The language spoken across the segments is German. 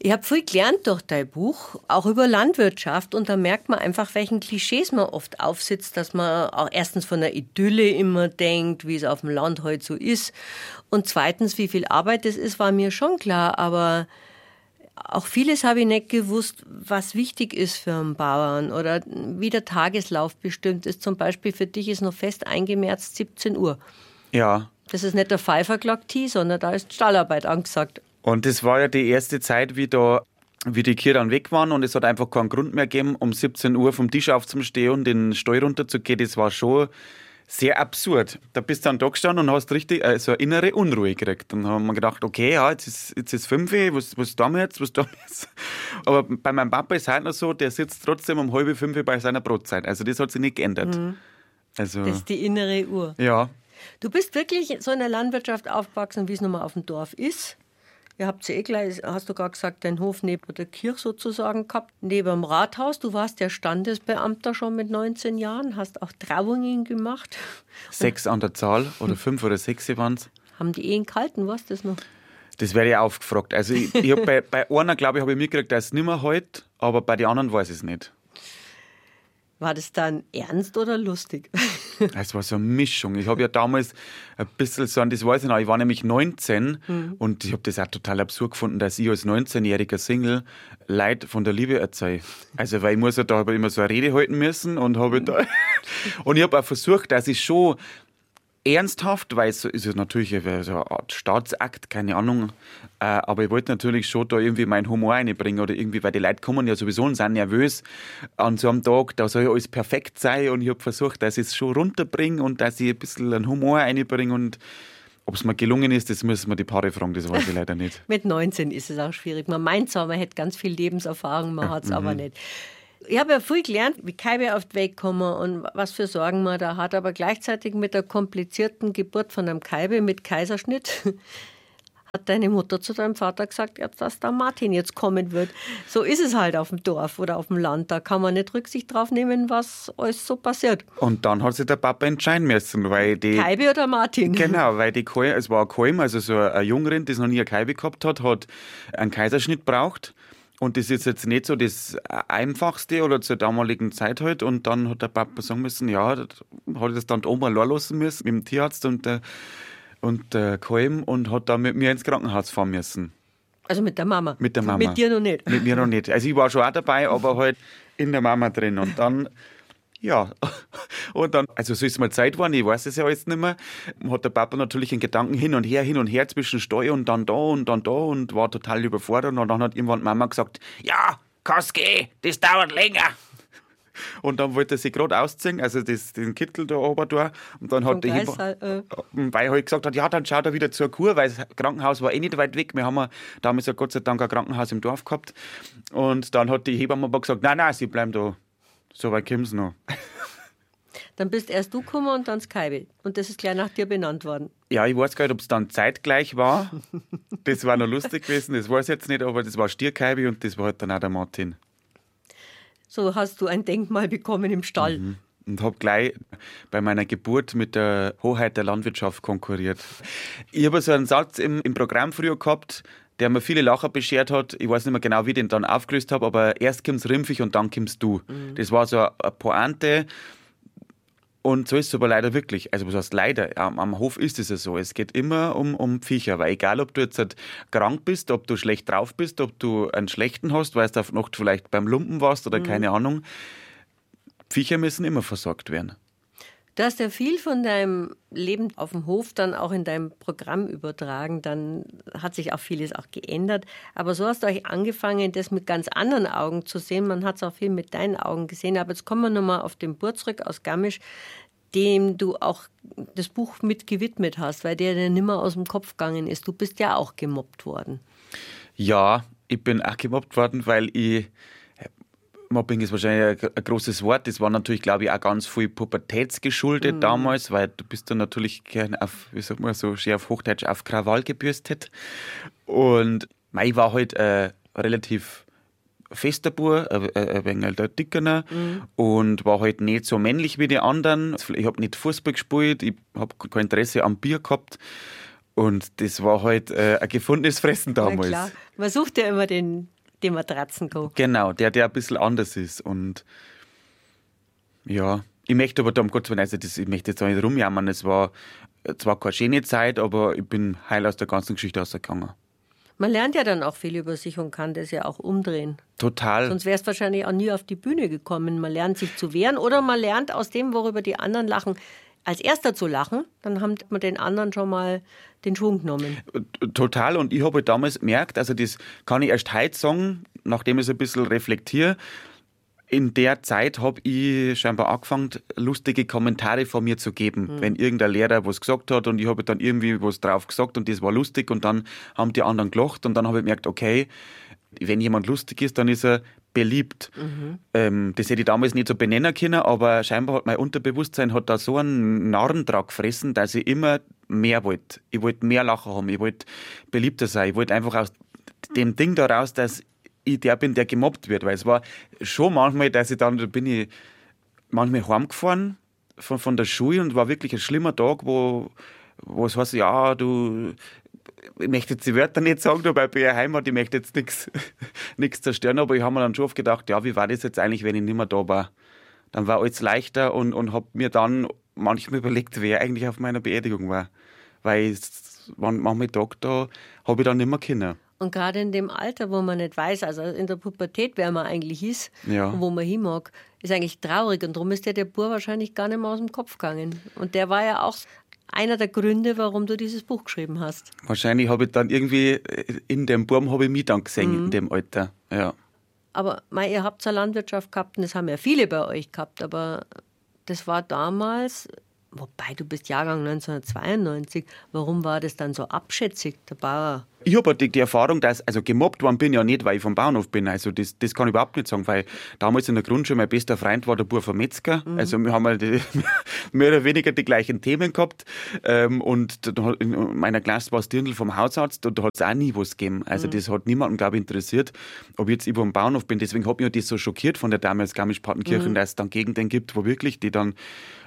Ich habe viel gelernt durch dein Buch, auch über Landwirtschaft. Und da merkt man einfach, welchen Klischees man oft aufsitzt, dass man auch erstens von der Idylle immer denkt, wie es auf dem Land heute so ist. Und zweitens, wie viel Arbeit es ist, war mir schon klar. Aber auch vieles habe ich nicht gewusst, was wichtig ist für einen Bauern oder wie der Tageslauf bestimmt ist. Zum Beispiel für dich ist noch fest eingemärzt 17 Uhr. Ja. Das ist nicht der Pfeiferglock-Tee, sondern da ist Stallarbeit angesagt. Und das war ja die erste Zeit, wie die Kühe dann weg waren und es hat einfach keinen Grund mehr gegeben, um 17 Uhr vom Tisch aufzustehen und den Stall runterzugehen. Das war schon sehr absurd. Da bist du dann da gestanden und hast richtig so eine innere Unruhe gekriegt. Dann haben wir gedacht, okay, ja, jetzt ist 5 Uhr, was tun wir jetzt? Aber bei meinem Papa ist es halt noch so, der sitzt trotzdem um 4:30 bei seiner Brotzeit. Also das hat sich nicht geändert. Mhm. Also, Das ist die innere Uhr. Ja. Du bist wirklich so in der Landwirtschaft aufgewachsen, wie es nun mal auf dem Dorf ist. Ihr habt ja gleich, hast du gerade gesagt, deinen Hof neben der Kirche sozusagen gehabt, neben dem Rathaus. Du warst ja Standesbeamter schon mit 19 Jahren, hast auch Trauungen gemacht. 6 an der Zahl oder 5 oder 6 waren es. Haben die Ehen gehalten, weißt du das noch? Das werde ich aufgefragt. Also ich habe bei einer, glaube ich, habe ich mitgekriegt, dass es nicht mehr hält, aber bei den anderen weiß ich es nicht. War das dann ernst oder lustig? Es war so eine Mischung. Ich habe ja damals ein bisschen so, das weiß ich noch, ich war nämlich 19 und ich habe das auch total absurd gefunden, dass ich als 19-jähriger Single Leute von der Liebe erzähle. Also, weil ich muss ja da immer so eine Rede halten müssen und habe da und ich habe auch versucht, dass ich schon ernsthaft, weil es ist natürlich so eine Art Staatsakt, keine Ahnung, aber ich wollte natürlich schon da irgendwie meinen Humor reinbringen oder irgendwie, weil die Leute kommen ja sowieso und sind nervös an so einem Tag, da soll ja alles perfekt sein und ich habe versucht, dass ich es schon runterbringe und dass ich ein bisschen einen Humor reinbringe und ob es mir gelungen ist, das müssen wir die Paare fragen, das weiß ich leider nicht. Mit 19 ist es auch schwierig. Man meint zwar, man hätte ganz viel Lebenserfahrung, man hat es aber nicht. Ich habe ja viel gelernt, wie Kälber auf die Welt kommen und was für Sorgen man da hat, aber gleichzeitig mit der komplizierten Geburt von einem Kälber mit Kaiserschnitt hat deine Mutter zu deinem Vater gesagt, dass der Martin jetzt kommen wird. So ist es halt auf dem Dorf oder auf dem Land. Da kann man nicht Rücksicht drauf nehmen, was alles so passiert. Und dann hat sich der Papa entscheiden müssen, weil die... Kälber oder Martin? Genau, weil es war ein Kalm, also so ein Jungrind, das noch nie eine Kälbe gehabt hat einen Kaiserschnitt braucht. Und das ist jetzt nicht so das Einfachste oder zur damaligen Zeit halt. Und dann hat der Papa sagen müssen, ja, hat das dann die Oma allein lassen müssen mit dem Tierarzt und der Kalm und hat dann mit mir ins Krankenhaus fahren müssen. Also mit der Mama? Mit der Mama. Mit dir noch nicht? Mit mir noch nicht. Also ich war schon auch dabei, aber halt in der Mama drin. Und dann... Ja, und dann, also so ist mal Zeit geworden, ich weiß es ja alles nicht mehr, hat der Papa natürlich in Gedanken hin und her zwischen Steu und dann da und war total überfordert und dann hat irgendwann die Mama gesagt, ja, kannst gehen, das dauert länger. Und dann wollte er sich gerade ausziehen, also den Kittel da oben da. Und dann hat die Hebamme, weil er halt gesagt hat, ja, dann schaut er wieder zur Kur, weil das Krankenhaus war eh nicht weit weg. Wir haben ja damals ja Gott sei Dank ein Krankenhaus im Dorf gehabt. Und dann hat die Hebamme aber gesagt, nein, sie bleiben da. So weit kommen sie noch. Dann bist erst du gekommen und dann das Kälber. Und das ist gleich nach dir benannt worden. Ja, ich weiß gar nicht, ob es dann zeitgleich war. Das war noch lustig gewesen, das weiß ich jetzt nicht, aber das war Stierkälber und das war halt dann auch der Martin. So hast du ein Denkmal bekommen im Stall. Und habe gleich bei meiner Geburt mit der Hoheit der Landwirtschaft konkurriert. Ich habe so einen Satz im Programm früher gehabt, der mir viele Lacher beschert hat. Ich weiß nicht mehr genau, wie ich den dann aufgelöst habe, aber erst kommt's Rimpfig und dann kommst du. Das war so eine Pointe. Und so ist es aber leider wirklich. Also was heißt leider? Am Hof ist es ja so. Es geht immer um Viecher. Weil egal, ob du jetzt halt krank bist, ob du schlecht drauf bist, ob du einen schlechten hast, weil du auf Nacht vielleicht beim Lumpen warst oder keine Ahnung. Viecher müssen immer versorgt werden. Du hast ja viel von deinem Leben auf dem Hof dann auch in deinem Programm übertragen. Dann hat sich auch vieles auch geändert. Aber so hast du euch angefangen, das mit ganz anderen Augen zu sehen. Man hat es auch viel mit deinen Augen gesehen. Aber jetzt kommen wir nochmal auf den Bur zurück aus Garmisch, dem du auch das Buch mit gewidmet hast, weil der dir nimmer aus dem Kopf gegangen ist. Du bist ja auch gemobbt worden. Ja, ich bin auch gemobbt worden, weil Mobbing ist wahrscheinlich ein großes Wort. Das war natürlich, glaube ich, auch ganz viel pubertätsgeschuldet damals, weil du bist dann natürlich gerne auf, wie sagt man so schön auf Hochdeutsch, auf Krawall gebürstet. Und ich war halt relativ fester Bub, ein wenig der dickerer und war halt nicht so männlich wie die anderen. Ich habe nicht Fußball gespielt, ich habe kein Interesse am Bier gehabt. Und das war halt ein gefundenes Fressen damals. Na klar. Man sucht ja immer den die Matratzen kann. Genau, der ein bisschen anders ist. Und ja, ich möchte aber da um Gottes Willen, also ich möchte jetzt auch nicht rumjammern. Es war zwar keine schöne Zeit, aber ich bin heil aus der ganzen Geschichte rausgegangen. Man lernt ja dann auch viel über sich und kann das ja auch umdrehen. Total. Sonst wärst du wahrscheinlich auch nie auf die Bühne gekommen. Man lernt sich zu wehren oder man lernt aus dem, worüber die anderen lachen, als erster zu lachen. Dann haben wir den anderen schon mal den Schwung genommen. Total. Und ich habe halt damals gemerkt, also das kann ich erst heute sagen, nachdem ich es ein bisschen reflektiere, in der Zeit habe ich scheinbar angefangen, lustige Kommentare von mir zu geben. Wenn irgendein Lehrer was gesagt hat und ich habe dann irgendwie was drauf gesagt und das war lustig und dann haben die anderen gelacht und dann habe ich gemerkt, okay, wenn jemand lustig ist, dann ist er beliebt. Das hätte ich damals nicht so benennen können, aber scheinbar hat mein Unterbewusstsein hat da so einen Narrentrag gefressen, dass ich immer mehr wollte. Ich wollte mehr Lachen haben, ich wollte beliebter sein, ich wollte einfach aus dem Ding daraus, dass ich der bin, der gemobbt wird, weil es war schon manchmal, da bin ich manchmal heimgefahren von der Schule und war wirklich ein schlimmer Tag, wo es heißt, ja, ich möchte jetzt die Wörter nicht sagen, weil bei ihr Heimat, ich möchte jetzt nichts zerstören, aber ich habe mir dann schon oft gedacht, ja, wie war das jetzt eigentlich, wenn ich nicht mehr da war? Dann war alles leichter und habe mir dann manchmal überlegt, wer eigentlich auf meiner Beerdigung war, weil manchmal Tag da habe ich dann nicht mehr können. Und gerade in dem Alter, wo man nicht weiß, also in der Pubertät, wer man eigentlich ist und wo man hin mag, ist eigentlich traurig. Und darum ist der Bub wahrscheinlich gar nicht mehr aus dem Kopf gegangen. Und der war ja auch einer der Gründe, warum du dieses Buch geschrieben hast. Wahrscheinlich habe ich dann irgendwie, in dem Buben habe ich mich dann gesehen, in dem Alter. Ja. Aber ihr habt eine Landwirtschaft gehabt und das haben ja viele bei euch gehabt, aber das war damals, wobei du bist Jahrgang 1992, warum war das dann so abschätzig, der Bauer? Ich habe die Erfahrung, dass, also gemobbt worden bin ich ja nicht, weil ich vom Bauernhof bin. Also das kann ich überhaupt nicht sagen, weil damals in der Grundschule mein bester Freund war der Bub vom Metzger. Also wir haben halt mehr oder weniger die gleichen Themen gehabt. Und in meiner Klasse war das Dirndl vom Hausarzt und da hat es auch nie was gegeben. Also das hat niemanden, glaube ich, interessiert, ob ich jetzt über dem Bauernhof bin. Deswegen hat mich das so schockiert von der damals Garmisch-Partenkirchen, dass es dann Gegenden gibt, wo wirklich die dann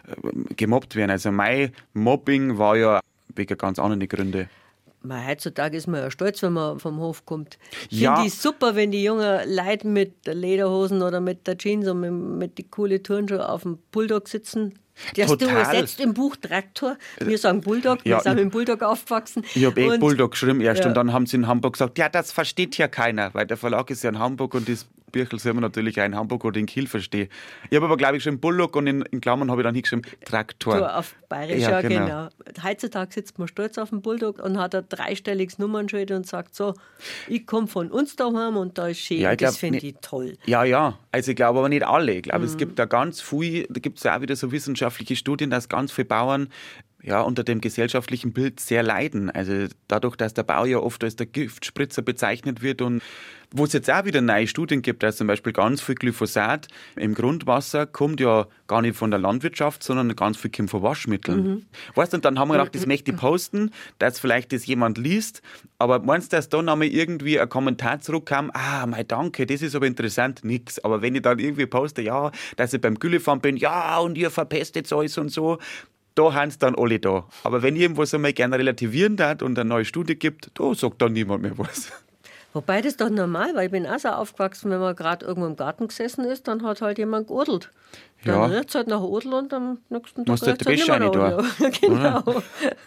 gemobbt werden. Also mein Mobbing war ja wegen ganz anderen Gründen. Heutzutage ist man ja stolz, wenn man vom Hof kommt. Ja. Finde ich super, wenn die jungen Leute mit der Lederhosen oder mit der Jeans und mit den coolen Turnschuhen auf dem Bulldog sitzen. Du übersetzt im Buch Traktor. Wir sagen Bulldog, wir sind mit dem Bulldog aufgewachsen. Ich habe Bulldog geschrieben erst und dann haben sie in Hamburg gesagt, ja, das versteht ja keiner, weil der Verlag ist ja in Hamburg und das Büchel soll man natürlich auch in Hamburg oder in Kiel verstehen. Ich habe aber, glaube ich, schon Bulldog und in Klammern habe ich dann hingeschrieben Traktor. Auf Bayerisch, ja, genau. Heutzutage sitzt man stolz auf dem Bulldog und hat ein dreistelliges Nummernschild und sagt so, ich komme von uns daheim und da ist schön. Ja, das finde ich toll. Ja, also ich glaube aber nicht alle. Ich glaube, es gibt da ganz viel, da gibt es ja auch wieder so wissenschaftliche Studien, dass ganz viele Bauern unter dem gesellschaftlichen Bild sehr leiden. Also dadurch, dass der Bauer ja oft als der Giftspritzer bezeichnet wird und wo es jetzt auch wieder neue Studien gibt, dass zum Beispiel ganz viel Glyphosat im Grundwasser kommt ja gar nicht von der Landwirtschaft, sondern ganz viel kommt von Waschmitteln. Weißt du, und dann haben wir gedacht, das möchte ich posten, dass vielleicht das jemand liest, aber meinst du, dass da nochmal irgendwie ein Kommentar zurückkam, mein Danke, das ist aber interessant, nix. Aber wenn ich dann irgendwie poste, ja, dass ich beim Güllefahren bin, ja, und ihr verpestet alles und so, da haben sie dann alle da. Aber wenn irgendwas einmal gerne relativieren darf und eine neue Studie gibt, da sagt dann niemand mehr was. Wobei das doch normal, weil ich bin auch so aufgewachsen, wenn man gerade irgendwo im Garten gesessen ist, dann hat halt jemand geodelt. Dann riecht es halt nach Odel und am nächsten Tag riecht es halt nicht mehr nach Odel. Genau.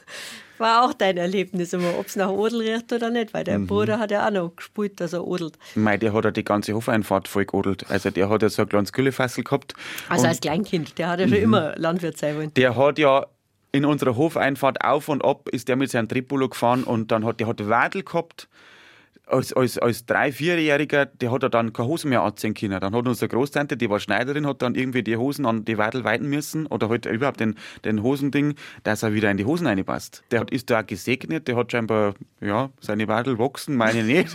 War auch dein Erlebnis immer, ob es nach Odel riecht oder nicht, weil dein Bruder hat ja auch noch gespielt, dass er odelt. Der hat ja die ganze Hofeinfahrt voll geodelt. Also der hat ja so ein kleines Güllefassel gehabt. Also als Kleinkind, der hat ja schon immer Landwirt sein wollen. Der hat ja in unserer Hofeinfahrt auf und ab, ist der mit seinem Tripolo gefahren und dann der hat Wadel gehabt. Als 3-, 4-Jähriger, der hat dann keine Hosen mehr anziehen können. Dann hat unsere Großtante, die war Schneiderin, hat dann irgendwie die Hosen an die Wadel weiten müssen oder halt überhaupt den Hosending, dass er wieder in die Hosen reinpasst. Der ist da auch gesegnet, der hat scheinbar seine Wadel wachsen, meine nicht.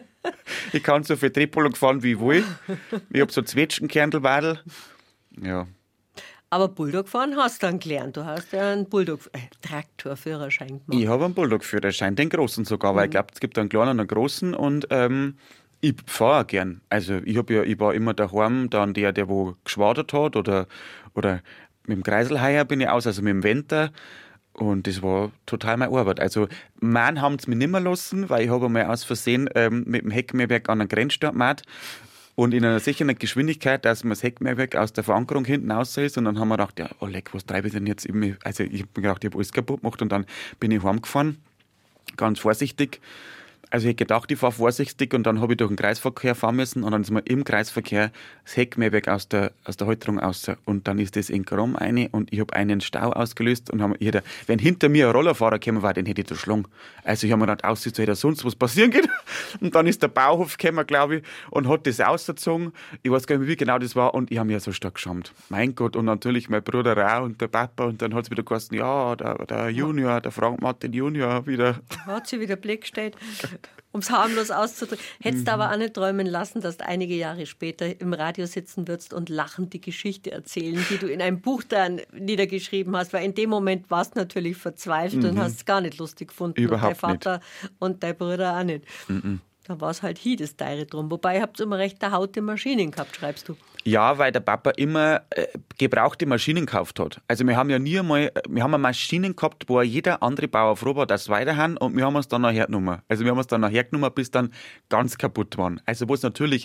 Ich kann so viel Tripolo fahren, wie ich will. Ich habe so Zwetschgenkerntelwadel. Ja. Aber Bulldog fahren hast du dann gelernt. Du hast ja einen Bulldog-Traktorführerschein gemacht. Ich habe einen Bulldog-Führerschein, den großen sogar, weil ich glaube, es gibt einen kleinen und einen großen und ich fahre auch gern. Also ich war immer daheim, dann der wo geschwadert hat oder mit dem Kreiselheier bin ich aus, also mit dem Venter. Und das war total meine Arbeit. Also, Mann haben sie mich nicht mehr lassen, weil ich habe einmal aus Versehen mit dem Heckmehrwerk an einen Grenzstab gemacht und in einer sicheren Geschwindigkeit, dass man das Heckmehrwerk aus der Verankerung hinten raus ist. Und dann haben wir gedacht, ja, oh leck, was treibe ich denn jetzt? Also, ich habe mir gedacht, ich habe alles kaputt gemacht und dann bin ich heimgefahren, ganz vorsichtig. Also ich hätte gedacht, ich fahre vorsichtig und dann habe ich durch den Kreisverkehr fahren müssen und dann ist mir im Kreisverkehr das Heckmehrwerk aus der Halterung raus und dann ist das in Gramm rein und ich habe einen Stau ausgelöst und wenn hinter mir ein Rollerfahrer gekommen war, den hätte ich erschlagen. Also ich habe mir gedacht, aussieht, hätte sonst was passieren geht. Und dann ist der Bauhof gekommen, glaube ich, und hat das ausgezogen. Ich weiß gar nicht mehr, wie genau das war und ich habe mich ja so stark geschämt. Mein Gott, und natürlich mein Bruder auch und der Papa und dann hat es wieder geheißen, ja, der Junior, der Frank Martin Junior wieder. Hat sie wieder Blick gestellt. Um es harmlos auszudrücken. Hättest du aber auch nicht träumen lassen, dass du einige Jahre später im Radio sitzen würdest und lachend die Geschichte erzählen, die du in einem Buch dann niedergeschrieben hast, weil in dem Moment warst du natürlich verzweifelt und hast es gar nicht lustig gefunden. Überhaupt und dein Vater und dein Bruder auch nicht. Da war es halt das Teire drum. Wobei, ihr habt immer recht, der haute Maschinen gehabt, schreibst du. Ja, weil der Papa immer gebrauchte Maschinen gekauft hat. Also wir haben ja nie einmal, wir haben Maschinen gehabt, wo jeder andere Bauer froh war, dass sie weiter haben und wir haben uns dann nachher genommen. Also wir haben uns dann nachher genommen, bis dann ganz kaputt waren. Also wo es natürlich,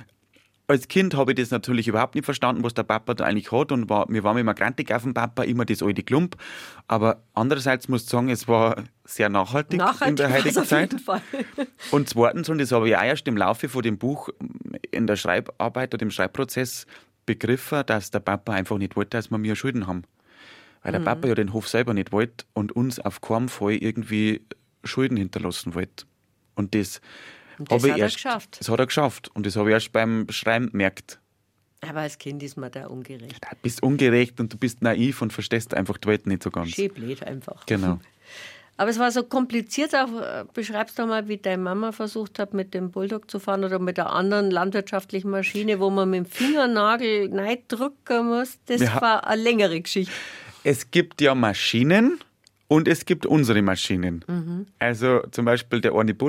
als Kind habe ich das natürlich überhaupt nicht verstanden, was der Papa da eigentlich hat und wir waren immer grantig auf den Papa, immer das alte Klump. Aber andererseits muss ich sagen, es war sehr nachhaltig in der heutigen Zeit. Und zweitens, und das habe ich auch erst im Laufe von dem Buch in der Schreibarbeit oder im Schreibprozess begriffen, dass der Papa einfach nicht wollte, dass wir mir Schulden haben. Weil der Papa ja den Hof selber nicht wollte und uns auf keinen Fall irgendwie Schulden hinterlassen wollte. Und das habe ich erst geschafft. Das hat er geschafft. Und das habe ich erst beim Schreiben gemerkt. Aber als Kind ist man da ungerecht. Du bist ungerecht und du bist naiv und verstehst einfach die Welt nicht so ganz. Schön blöd einfach. Genau. Aber es war so kompliziert auch. Beschreibst doch mal, wie deine Mama versucht hat, mit dem Bulldog zu fahren oder mit der anderen landwirtschaftlichen Maschine, wo man mit dem Fingernagel reindrücken muss. Das war eine längere Geschichte. Es gibt ja Maschinen und es gibt unsere Maschinen. Also zum Beispiel der eine